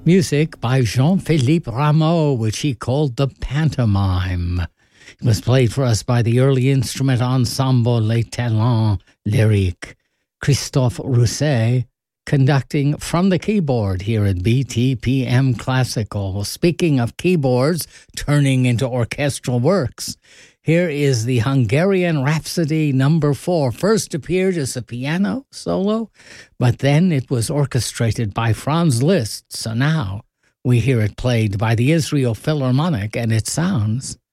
Music by Jean-Philippe Rameau, which he called the Pantomime. It was played for us by the early instrument ensemble Les Talents Lyriques. Christophe Rousset conducting from the keyboard here at BTPM Classical. Speaking of keyboards turning into orchestral works, here is the Hungarian Rhapsody No. 4. First appeared as a piano solo, but then it was orchestrated by Franz Liszt. So now we hear it played by the Israel Philharmonic, and it sounds